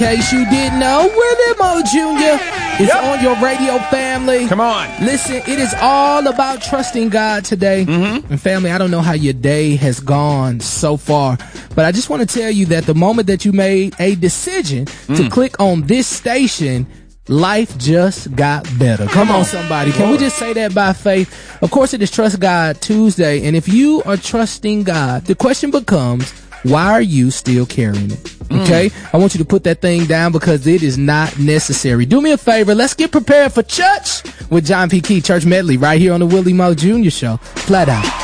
In case you didn't know, Willie Mo Jr. is on your radio, family. Come on. Listen, it is all about trusting God today. And family, I don't know how your day has gone so far, but I just want to tell you that the moment that you made a decision to click on this station, life just got better. Come on, somebody. Can we just say that by faith? Of course, it is Trust God Tuesday. And if you are trusting God, the question becomes, why are you still carrying it? Okay? I want you to put that thing down because it is not necessary. Do me a favor. Let's get prepared for church with John P. Key Church Medley right here on the Willie Mo Jr. Show. Flat out.